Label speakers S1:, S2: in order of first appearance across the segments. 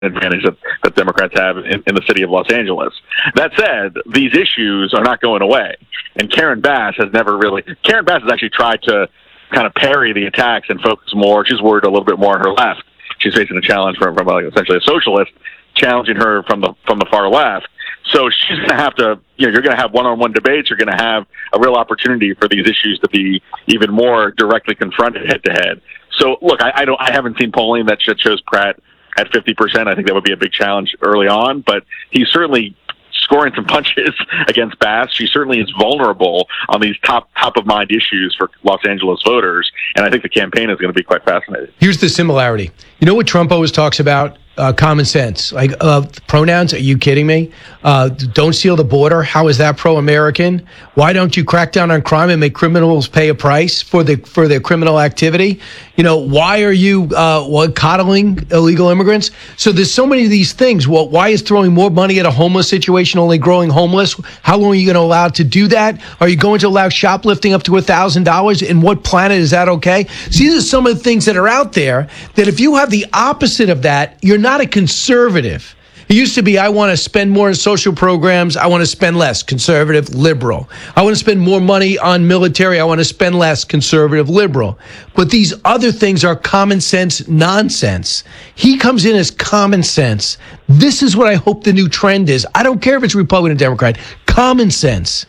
S1: advantage that Democrats have in the city of Los Angeles. That said, these issues are not going away. And Karen Bass has actually tried to kind of parry the attacks and focus more. She's worried a little bit more on her left. She's facing a challenge from essentially a socialist challenging her from the far left. So she's going to have to, you're going to have one-on-one debates. You're going to have a real opportunity for these issues to be even more directly confronted head-to-head. So, look, I haven't seen polling that shows Pratt at 50%. I think that would be a big challenge early on, but he's certainly scoring some punches against Bass. She certainly is vulnerable on these top of mind issues for Los Angeles voters, and I think the campaign is going to be quite fascinating.
S2: Here's the similarity. You know what Trump always talks about? Common sense. Like pronouns, are you kidding me? Don't seal the border. How is that pro-American? Why don't you crack down on crime and make criminals pay a price for their criminal activity? Why are you coddling illegal immigrants? So there's so many of these things. Well, why is throwing more money at a homeless situation only growing homeless? How long are you going to allow to do that? Are you going to allow shoplifting up to $1,000? In what planet is that okay? See, these are some of the things that are out there that if you have the opposite of that, you're not a conservative. It used to be, I want to spend more on social programs. I want to spend less. Conservative, liberal. I want to spend more money on military. I want to spend less. Conservative, liberal. But these other things are common sense nonsense. He comes in as common sense. This is what I hope the new trend is. I don't care if it's Republican or Democrat. Common sense.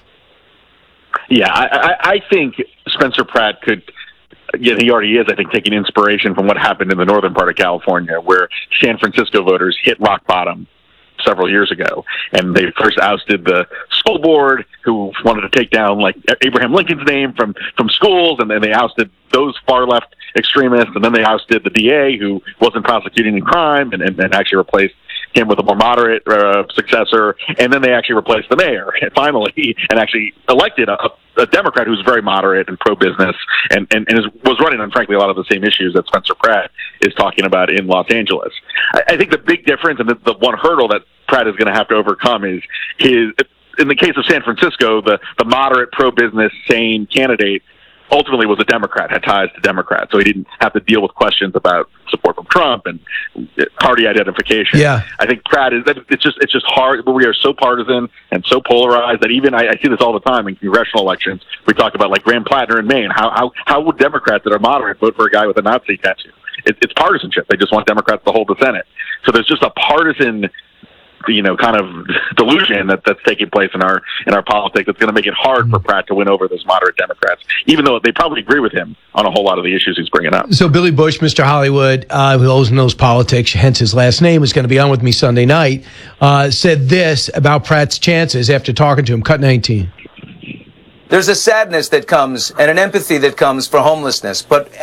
S1: Yeah, I think Spencer Pratt could... Yeah, he already is, I think, taking inspiration from what happened in the northern part of California, where San Francisco voters hit rock bottom several years ago. And they first ousted the school board, who wanted to take down, like, Abraham Lincoln's name from schools, and then they ousted those far-left extremists, and then they ousted the DA, who wasn't prosecuting crime, and actually replaced him with a more moderate successor, and then they actually replaced the mayor, and finally, and actually elected a Democrat who's very moderate and pro-business, and was running on, frankly, a lot of the same issues that Spencer Pratt is talking about in Los Angeles. I think the big difference, and the one hurdle that Pratt is going to have to overcome is in the case of San Francisco, the moderate, pro-business, sane candidate ultimately was a Democrat, had ties to Democrats, so he didn't have to deal with questions about support from Trump and party identification.
S2: Yeah.
S1: I think Pratt it's just hard, but we are so partisan and so polarized that even I see this all the time in congressional elections. We talk about, like, Graham Plattner in Maine. How would Democrats that are moderate vote for a guy with a Nazi tattoo? It's partisanship. They just want Democrats to hold the Senate. So there's just a partisan kind of delusion that's taking place in our politics that's going to make it hard for Pratt to win over those moderate Democrats, even though they probably agree with him on a whole lot of the issues he's bringing up.
S2: So Billy Bush, Mr. Hollywood, who always knows politics, hence his last name, is going to be on with me Sunday night, said this about Pratt's chances after talking to him. Cut 19.
S3: There's a sadness that comes and an empathy that comes for homelessness, but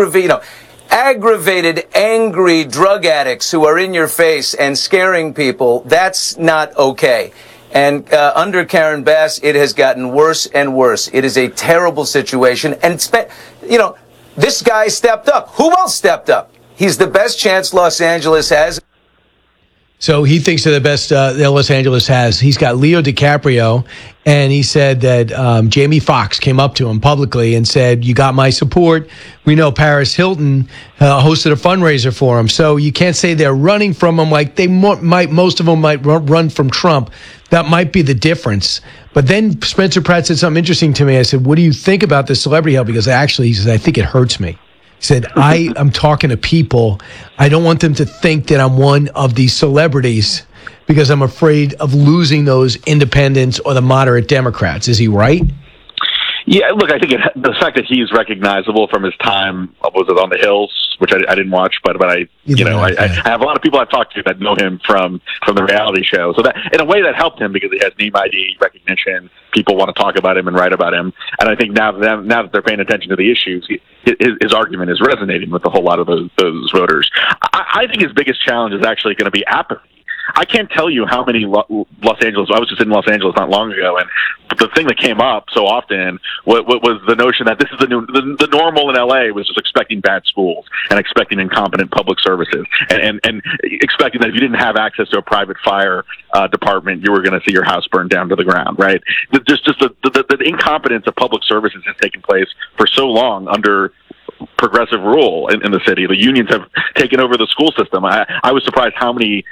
S3: aggravated, angry drug addicts who are in your face and scaring people, that's not okay. And under Karen Bass, it has gotten worse and worse. It is a terrible situation. And, this guy stepped up. Who else stepped up? He's the best chance Los Angeles has.
S2: So he thinks they're the best that Los Angeles has. He's got Leo DiCaprio, and he said that Jamie Foxx came up to him publicly and said, "You got my support." We know Paris Hilton hosted a fundraiser for him. So you can't say they're running from him like they most of them might run from Trump. That might be the difference. But then Spencer Pratt said something interesting to me. I said, "What do you think about the celebrity help?" Because actually, he says, "I think it hurts me." He said, I'm talking to people. I don't want them to think that I'm one of these celebrities because I'm afraid of losing those independents or the moderate Democrats. Is he right?
S1: Yeah, look, I think the fact that he's recognizable from his time, was it on the Hills, which I didn't watch, but I have a lot of people I've talked to that know him from the reality show. So that, in a way, that helped him because he has name ID recognition. People want to talk about him and write about him. And I think now that they're paying attention to the issues, his argument is resonating with a whole lot of those voters. I think his biggest challenge is actually going to be apathy. I can't tell you how many Los Angeles. I was just in Los Angeles not long ago, and the thing that came up so often was the notion that this is the normal in LA was just expecting bad schools and expecting incompetent public services and expecting that if you didn't have access to a private fire department, you were going to see your house burned down to the ground. Right? Just the incompetence of public services has taken place for so long under progressive rule in the city. The unions have taken over the school system. I was surprised how many